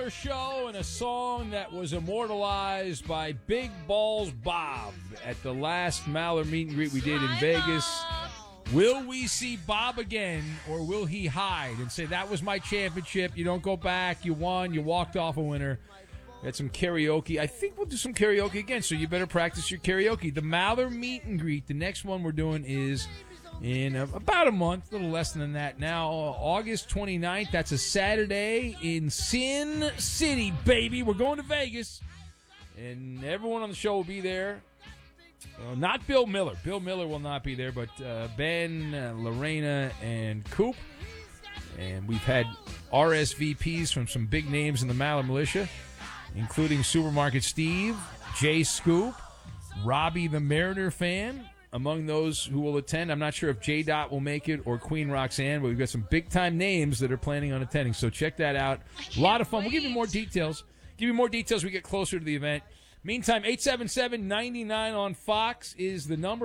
Show and a song that was immortalized by Big Balls Bob at the last Maller meet and greet we did in Vegas. Will we see Bob again, or will he hide and say, that was my championship, you don't go back, you won, you walked off a winner? Had some karaoke. I think we'll do some karaoke again, so you better practice your karaoke. The Maller meet and greet, the next one we're doing is in about a month, a little less than that now, August 29th. That's a Saturday in Sin City, baby. We're going to Vegas, and everyone on the show will be there. Not Bill Miller. Bill Miller will not be there, but Ben, Lorena, and Coop. And we've had RSVPs from some big names in the Maller Militia, including Supermarket Steve, Jay Scoop, Robbie the Mariner fan, among those who will attend. I'm not sure if J-Dot will make it or Queen Roxanne, but we've got some big-time names that are planning on attending, so check that out. A lot of fun. We'll give you more details. As we get closer to the event. Meantime, 877-99 on Fox is the number,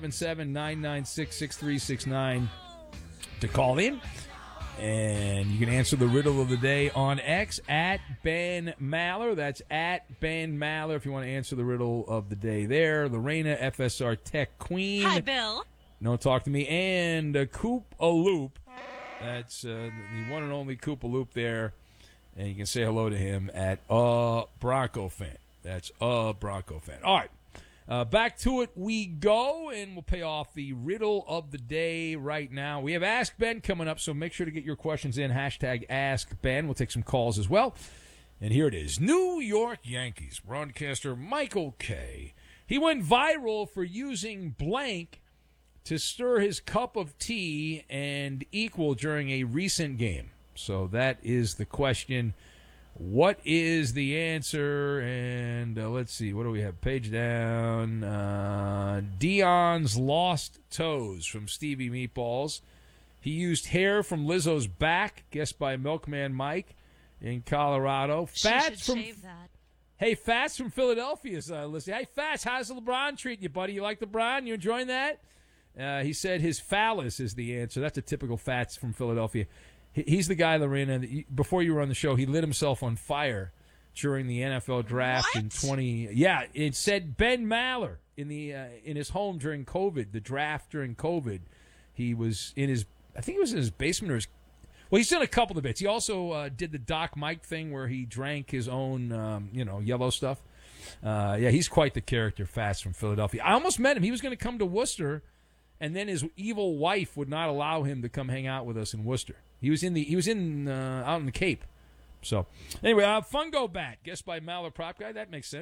877-996-6369 to call in. And you can answer the riddle of the day on X at Ben Maller. That's at Ben Maller if you want to answer the riddle of the day there. Lorena, FSR Tech Queen. Hi, Bill. Don't talk to me. And Coop a Loop. That's the one and only Coop a Loop there. And you can say hello to him at Bronco Fan. That's Bronco Fan. All right. Back to it we go, and we'll pay off the riddle of the day right now. We have Ask Ben coming up, so make sure to get your questions in. Hashtag Ask Ben. We'll take some calls as well. And here it is. New York Yankees broadcaster Michael Kay. He went viral for using blank to stir his cup of tea and equal during a recent game. So that is the question. What is the answer? And let's see. What do we have? Page down. Dion's Lost Toes from Stevie Meatballs. He used hair from Lizzo's back, guessed by Milkman Mike in Colorado. Fats from shave that. Hey, Fats from Philadelphia is listening. Hey, Fats, how's LeBron treating you, buddy? You like LeBron? You enjoying that? He said his phallus is the answer. That's a typical Fats from Philadelphia. He's the guy, Lorena, before you were on the show, he lit himself on fire during the NFL draft in 20. Yeah, it said Ben Maller in his home during COVID, the draft during COVID. He was in his, I think he was in his basement or his. Well, he's done a couple of bits. He also did the Doc Mike thing where he drank his own, yellow stuff. Yeah, he's quite the character, Fast from Philadelphia. I almost met him. He was going to come to Worcester, and then his evil wife would not allow him to come hang out with us in Worcester. He was out in the Cape. So anyway, Fungo Bat, guessed by Maller Prop Guy. That makes sense.